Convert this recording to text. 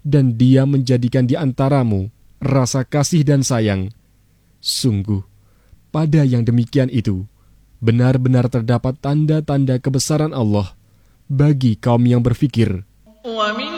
dan Dia menjadikan di antaramu rasa kasih dan sayang. Sungguh, pada yang demikian itu, benar-benar terdapat tanda-tanda kebesaran Allah bagi kaum yang berfikir.